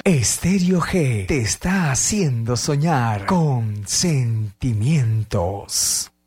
Estéreo G te está haciendo soñar con sentimientos.